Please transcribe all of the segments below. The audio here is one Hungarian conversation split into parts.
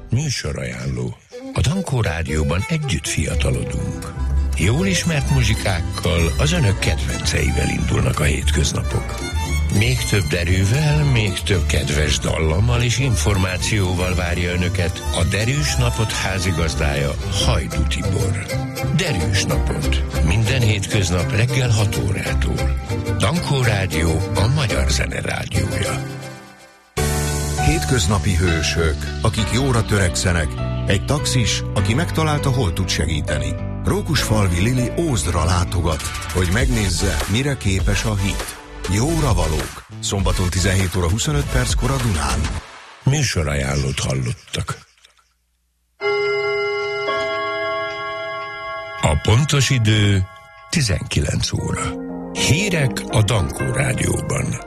Műsorajánló. A Dankó Rádióban együtt fiatalodunk. Jól ismert muzsikákkal, az önök kedvenceivel indulnak a hétköznapok. Még több erővel, még több kedves dallammal és információval várja önöket a Derűs Napot házigazdája, Hajdú Tibor. Derűs Napot. Minden hétköznap reggel 6 órától. Dankó Rádió, a magyar zene rádiója. Hétköznapi hősök, akik jóra törekszenek. Egy taxis, aki megtalálta, hol tud segíteni. Rókusfalvi Lili Ózdra látogat, hogy megnézze, mire képes a hit. Jóra valók. Szombaton 17 óra 25 perckor a Dunán. Műsorajánlót hallottak. A pontos idő 19 óra. Hírek a Dankó Rádióban.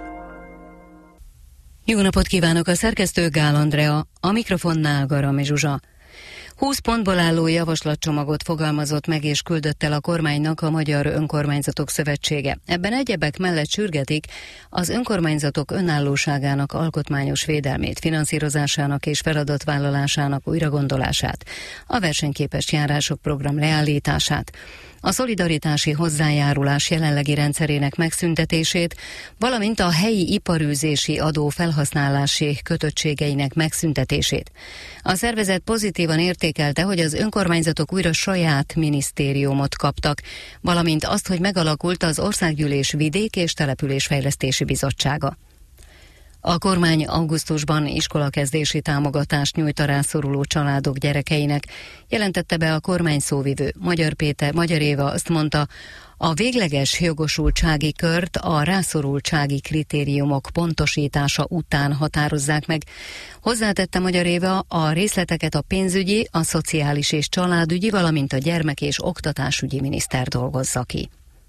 Jó napot kívánok, a szerkesztő Gál Andrea, a mikrofonnál Garami Zsuzsa. 20 pontból álló javaslatcsomagot fogalmazott meg és küldött el a kormánynak a Magyar Önkormányzatok Szövetsége. Ebben egyebek mellett sürgetik az önkormányzatok önállóságának alkotmányos védelmét, finanszírozásának és feladatvállalásának újragondolását, a versenyképes járások program leállítását, a szolidaritási hozzájárulás jelenlegi rendszerének megszüntetését, valamint a helyi iparűzési adó felhasználási kötöttségeinek megszüntetését. A szervezet pozitívan értékelte, hogy az önkormányzatok újra saját minisztériumot kaptak, valamint azt, hogy megalakult az Országgyűlés Vidék- és Településfejlesztési Bizottsága. A kormány augusztusban iskolakezdési támogatást nyújt a rászoruló családok gyerekeinek, jelentette be a kormány szóvivő. Magyar Éva azt mondta, a végleges jogosultsági kört a rászorultsági kritériumok pontosítása után határozzák meg. Hozzátette Magyar Éva, a részleteket a pénzügyi, a szociális és családügyi, valamint a gyermek- és oktatásügyi miniszter dolgozza ki.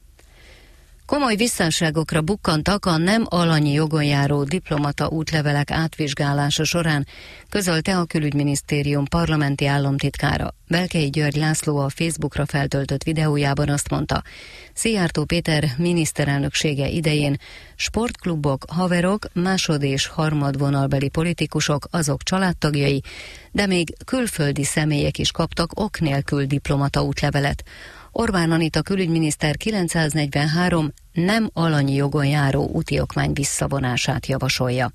Komoly visszásságokra bukkantak a nem alanyi jogon járó diplomata útlevelek átvizsgálása során, közölte a Külügyminisztérium parlamenti államtitkára. Belkei György László a Facebookra feltöltött videójában azt mondta, Szijjártó Péter miniszterelnöksége idején sportklubok, haverok, másod- és harmadvonalbeli politikusok, azok családtagjai, de még külföldi személyek is kaptak ok nélkül diplomata útlevelet. Orbán Anita külügyminiszter 943 nem alanyi jogon járó úti okmány visszavonását javasolja.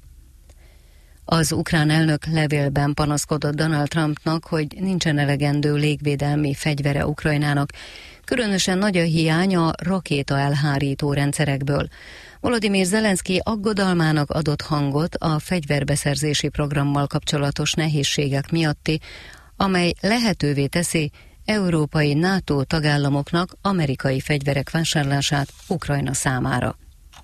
Az ukrán elnök levélben panaszkodott Donald Trumpnak, hogy nincsen elegendő légvédelmi fegyvere Ukrajnának, különösen nagy a hiány a rakéta elhárító rendszerekből. Volodymyr Zelenszky aggodalmának adott hangot a fegyverbeszerzési programmal kapcsolatos nehézségek miatti, amely lehetővé teszi európai NATO tagállamoknak amerikai fegyverek vásárlását Ukrajna számára.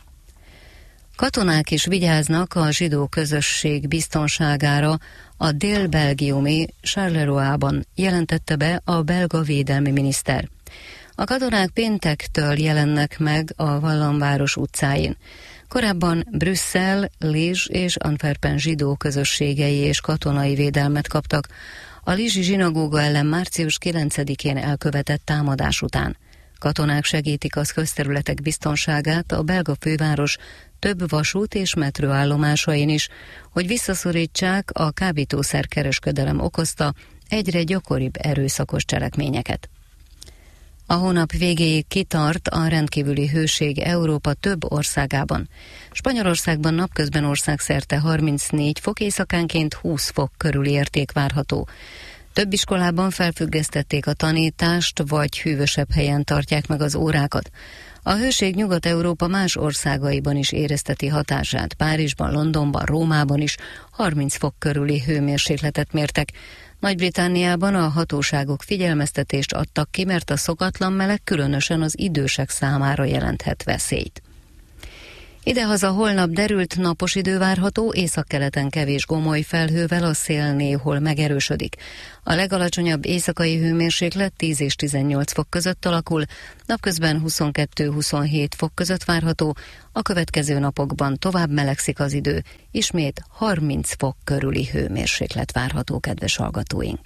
Katonák is vigyáznak a zsidó közösség biztonságára a dél-belgiumi Charleroi-ban, jelentette be a belga védelmi miniszter. A katonák péntektől jelennek meg a Vallamváros utcáin. Korábban Brüsszel, Liège és Antwerpen zsidó közösségei és katonai védelmet kaptak a Liège-i zsinagóga ellen március 9-én elkövetett támadás után. Katonák segítik az közterületek biztonságát a belga főváros több vasút és metrőállomásain is, hogy visszaszorítsák a kábítószerkereskedelem okozta egyre gyakoribb erőszakos cselekményeket. A hónap végéig kitart a rendkívüli hőség Európa több országában. Spanyolországban napközben országszerte 34 fok, éjszakánként 20 fok körüli érték várható. Több iskolában felfüggesztették a tanítást, vagy hűvösebb helyen tartják meg az órákat. A hőség Nyugat-Európa más országaiban is érezteti hatását. Párizsban, Londonban, Rómában is 30 fok körüli hőmérsékletet mértek. Nagy-Britanniában a hatóságok figyelmeztetést adtak ki, mert a szokatlan meleg különösen az idősek számára jelenthet veszélyt. Idehaza holnap derült napos idő várható, északkeleten kevés gomoly felhővel, a szél néhol megerősödik. A legalacsonyabb éjszakai hőmérséklet 10 és 18 fok között alakul, napközben 22-27 fok között várható, a következő napokban tovább melegszik az idő, ismét 30 fok körüli hőmérséklet várható, kedves hallgatóink.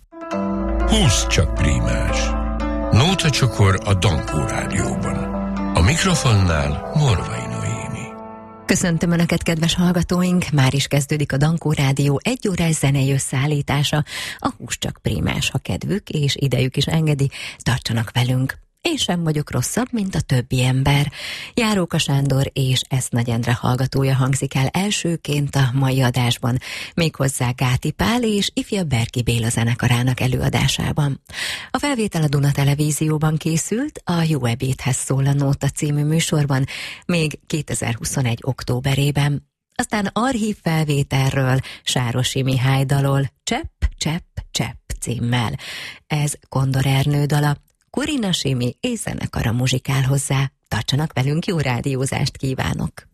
20 csak prímás. Nóta csokor a Dankó Rádióban. A mikrofonnál Morvai Noémi. Köszöntöm Önöket, kedves hallgatóink! Már is kezdődik a Dankó Rádió 1 órás zenei összeállítása. A hús csak prémás, ha kedvük és idejük is engedi, tartsanak velünk. Én sem vagyok rosszabb, mint a többi ember. Járóka Sándor és Esz Nagy Endre hallgatója hangzik el elsőként a mai adásban, méghozzá Gáti Pál és ifja Berki Béla zenekarának előadásában. A felvétel a Duna Televízióban készült, a Jó ebédhez szól a Nóta című műsorban, még 2021. októberében. Aztán archív felvételről Sárosi Mihály dalol Csepp, csepp, csepp címmel. Ez Kondor Ernő dala. Kurina Simi és zenekara muzsikál hozzá. Tartsanak velünk, jó rádiózást kívánok!